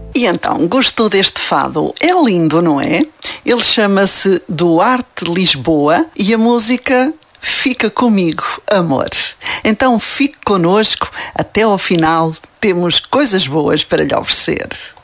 E então, gostou deste fado? É lindo, não é? Ele chama-se Duarte Lisboa e a música Fica Comigo, Amor. Então fique connosco, até ao final temos coisas boas para lhe oferecer.